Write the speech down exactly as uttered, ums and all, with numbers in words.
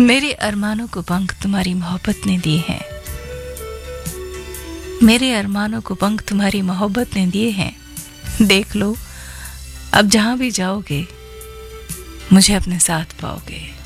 मेरे अरमानों को पंख तुम्हारी मोहब्बत ने दिए हैं। मेरे अरमानों को पंख तुम्हारी मोहब्बत ने दिए हैं। देख लो, अब जहां भी जाओगे मुझे अपने साथ पाओगे।